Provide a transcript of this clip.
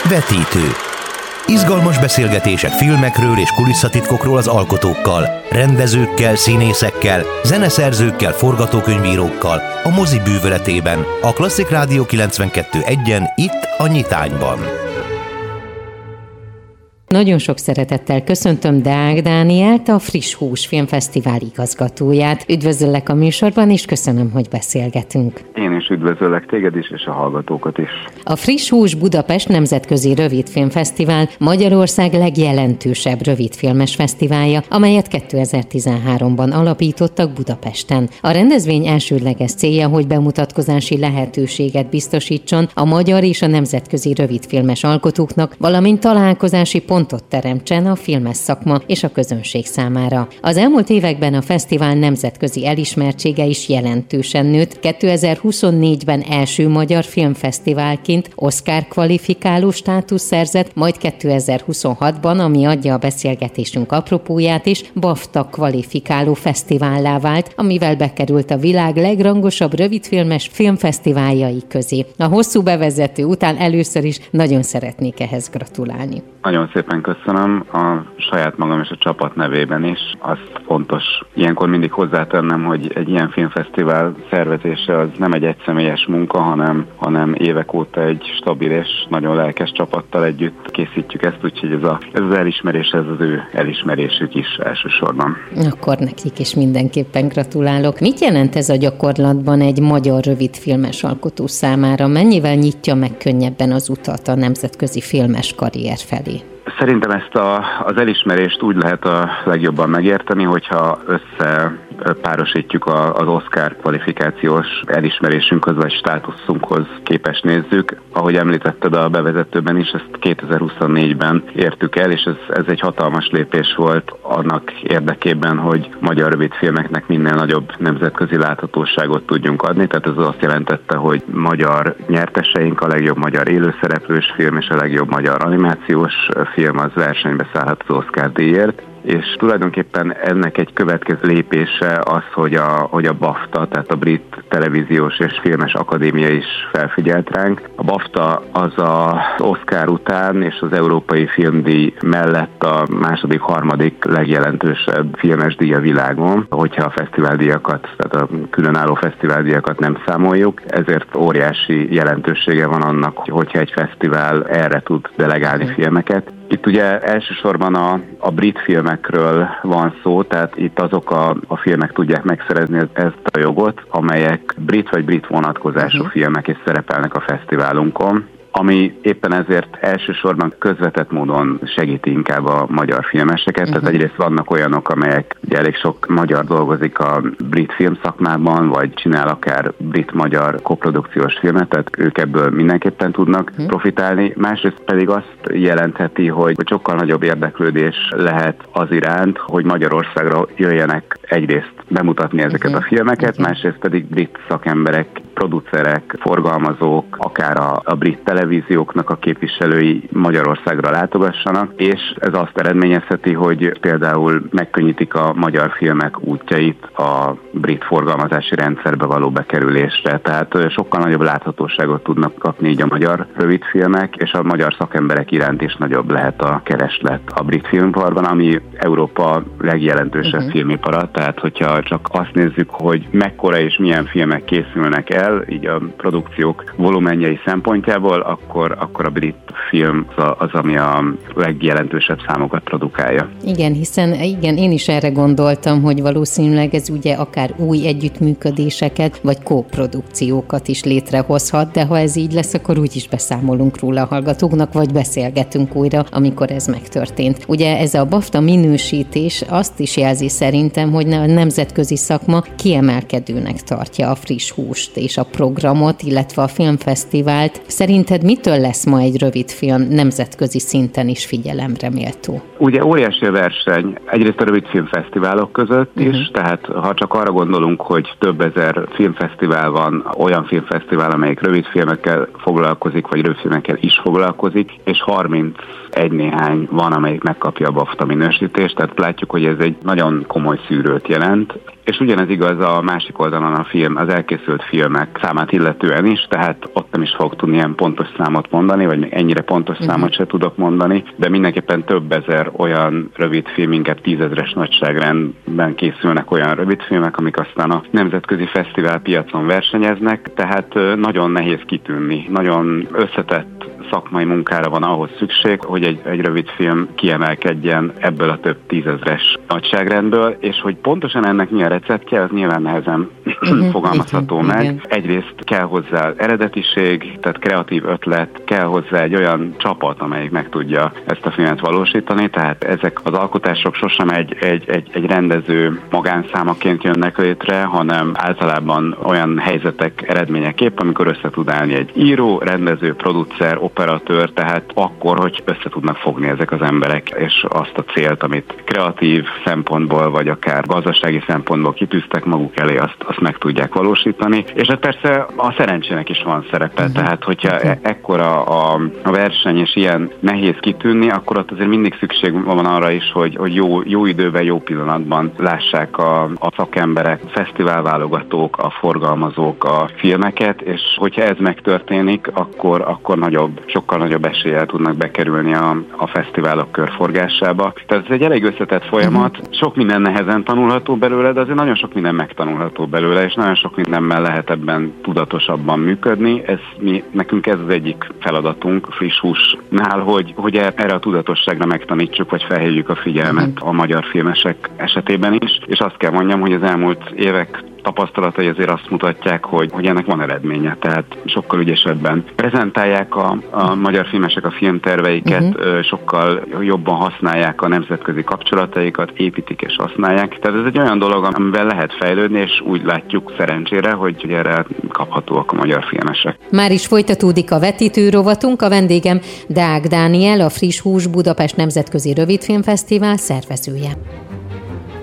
Vetítő. Izgalmas beszélgetések filmekről és kulisszatitkokról az alkotókkal, rendezőkkel, színészekkel, zeneszerzőkkel, forgatókönyvírókkal, a mozi bűvöletében, a Klasszik Rádió 92.1-en, itt a Nyitányban. Nagyon sok szeretettel köszöntöm Deák Dánielt, a Friss Hús Filmfesztivál igazgatóját. Üdvözöllek a műsorban, és köszönöm, hogy beszélgetünk. Én is üdvözöllek téged is, és a hallgatókat is. A Friss Hús Budapest Nemzetközi Rövidfilmfesztivál Magyarország legjelentősebb rövidfilmes fesztiválja, amelyet 2013-ban alapítottak Budapesten. A rendezvény elsődleges célja, hogy bemutatkozási lehetőséget biztosítson a magyar és a nemzetközi rövidfilmes alkotóknak, valamint találkozási pontot teremtsen a filmes szakma és a közönség számára. Az elmúlt években a fesztivál nemzetközi elismertsége is jelentősen nőtt. 2024-ben első magyar filmfesztiválként Oscar kvalifikáló státusz szerzett, majd 2026-ban, ami adja a beszélgetésünk apropóját is, BAFTA kvalifikáló fesztivállá vált, amivel bekerült a világ legrangosabb rövidfilmes filmfesztiváljai közé. A hosszú bevezető után először is nagyon szeretnék ehhez gratulálni. Nagyon szépen köszönöm a saját magam és a csapat nevében is. Azt fontos ilyenkor mindig hozzátennem, hogy egy ilyen filmfesztivál szervezése az nem egy egyszemélyes munka, hanem évek óta egy stabil és nagyon lelkes csapattal együtt készítjük ezt, úgyhogy ez az elismerés, ez az ő elismerésük is elsősorban. Akkor nekik is mindenképpen gratulálok. Mit jelent ez a gyakorlatban egy magyar rövidfilmes alkotó számára? Mennyivel nyitja meg könnyebben az utat a nemzetközi filmes karrier felé? Szerintem ezt az elismerést úgy lehet a legjobban megérteni, hogyha összepárosítjuk az Oscar kvalifikációs elismerésünkhöz vagy státuszunkhoz képest nézzük. Ahogy említetted a bevezetőben is, ezt 2024-ben értük el, és ez egy hatalmas lépés volt annak érdekében, hogy magyar rövidfilmeknek minél nagyobb nemzetközi láthatóságot tudjunk adni. Tehát ez azt jelentette, hogy magyar nyerteseink, a legjobb magyar élőszereplős film és a legjobb magyar animációs film az versenybe szállhat az Oscar díjért. És tulajdonképpen ennek egy következő lépése az, hogy a BAFTA, tehát a Brit Televíziós és Filmes Akadémia is felfigyelt ránk. A BAFTA az az Oscar után és az Európai Filmdíj mellett a második, harmadik legjelentősebb filmes díj a világon, hogyha a fesztiváldíjakat, tehát a különálló fesztiváldíjakat nem számoljuk. Ezért óriási jelentősége van annak, hogyha egy fesztivál erre tud delegálni filmeket. Itt ugye elsősorban a brit filmekről van szó, tehát itt azok a filmek tudják megszerezni ezt a jogot, amelyek brit vagy brit vonatkozású filmek és szerepelnek a fesztiválunkon, ami éppen ezért elsősorban közvetett módon segíti inkább a magyar filmeseket. Tehát egyrészt vannak olyanok, amelyek ugye elég sok magyar dolgozik a brit filmszakmában, vagy csinál akár brit-magyar koprodukciós filmet, tehát ők ebből mindenképpen tudnak profitálni. Másrészt pedig azt jelentheti, hogy sokkal nagyobb érdeklődés lehet az iránt, hogy Magyarországra jöjjenek egyrészt bemutatni ezeket a filmeket, másrészt pedig brit szakemberek, producerek, forgalmazók, akár a brit televízióknak a képviselői Magyarországra látogassanak, és ez azt eredményezheti, hogy például megkönnyítik a magyar filmek útjait a brit forgalmazási rendszerbe való bekerülésre. Tehát sokkal nagyobb láthatóságot tudnak kapni így a magyar rövidfilmek, és a magyar szakemberek iránt is nagyobb lehet a kereslet a brit filmiparban, ami Európa legjelentősebb filmipara. Tehát hogyha csak azt nézzük, hogy mekkora és milyen filmek készülnek el, így a produkciók volumenjei szempontjából, akkor a brit film az, ami a legjelentősebb számokat produkálja. Igen, hiszen én is erre gondoltam, hogy valószínűleg ez ugye akár új együttműködéseket, vagy kóprodukciókat is létrehozhat, de ha ez így lesz, akkor úgyis beszámolunk róla a hallgatóknak, vagy beszélgetünk újra, amikor ez megtörtént. Ugye ez a BAFTA minősítés azt is jelzi szerintem, hogy a nemzetközi szakma kiemelkedőnek tartja a Friss Húst és a programot, illetve a filmfesztivált. Szerinted mitől lesz ma egy rövidfilm nemzetközi szinten is figyelemre méltó? Ugye óriási a verseny egyrészt a rövidfilmfesztiválok között is, tehát ha csak arra gondolunk, hogy több ezer filmfesztivál van, olyan filmfesztivál, amelyik rövidfilmekkel foglalkozik, vagy rövidfilmekkel is foglalkozik, és 31 néhány van, amelyik megkapja a BAFTA minősítést, tehát látjuk, hogy ez egy nagyon komoly szűrőt jelent, és ugyanez igaz a másik oldalon az elkészült filmek számát illetően is, tehát ott nem is fogok tudni ilyen pontos számot mondani, vagy még ennyire pontos számot se tudok mondani, de mindenképpen több ezer olyan rövidfilm, inkább 10.000-es nagyságrendben készülnek olyan rövidfilmek, amik aztán a nemzetközi fesztiválpiacon versenyeznek, tehát nagyon nehéz kitűnni, nagyon összetett szakmai munkára van ahhoz szükség, hogy egy rövidfilm kiemelkedjen ebből a több 10.000-es nagyságrendből, és hogy pontosan ennek mi a receptje, az nyilván nehezen fogalmazható meg. Igen. Egyrészt kell hozzá eredetiség, tehát kreatív ötlet, kell hozzá egy olyan csapat, amelyik meg tudja ezt a filmet valósítani, tehát ezek az alkotások sosem egy rendező magánszámaként jönnek létre, hanem általában olyan helyzetek eredményeképp, amikor össze tud állni egy író, rendező, producer, operatőr, tehát akkor, hogy össze tudnak fogni ezek az emberek, és azt a célt, amit kreatív szempontból, vagy akár gazdasági szempontból kitűztek maguk elé, azt meg tudják valósítani. És hát persze a szerencsének is van szerepe, tehát hogyha ekkora a verseny, és ilyen nehéz kitűnni, akkor ott azért mindig szükség van arra is, hogy jó időben, jó pillanatban lássák a szakemberek, fesztiválválogatók, a forgalmazók a filmeket, és hogyha ez megtörténik, akkor sokkal nagyobb eséllyel tudnak bekerülni a fesztiválok körforgásába. Tehát ez egy elég összetett folyamat, sok minden nehezen tanulható belőle, de azért nagyon sok minden megtanulható belőle, és nagyon sok mindenben lehet ebben tudatosabban működni. Nekünk ez az egyik feladatunk Friss Húsnál, hogy erre a tudatosságra megtanítsuk, vagy felhívjuk a figyelmet a magyar filmesek esetében is, és azt kell mondjam, hogy az elmúlt évek tapasztalatai azért azt mutatják, hogy ennek van eredménye, tehát sokkal ügyesebben prezentálják a magyar filmesek a filmterveiket, sokkal jobban használják a nemzetközi kapcsolataikat, építik és használják. Tehát ez egy olyan dolog, amiben lehet fejlődni, és úgy látjuk szerencsére, hogy erre kaphatóak a magyar filmesek. Már is folytatódik a vetítő rovatunk, a vendégem Deák Dániel, a Friss Hús Budapest Nemzetközi Rövidfilmfesztivál szervezője.